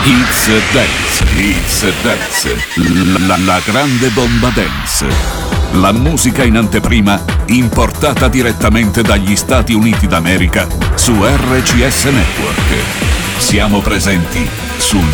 It's Dance, la grande bomba dance. La musica in anteprima importata direttamente dagli Stati Uniti d'America su RCS Network. Siamo presenti sul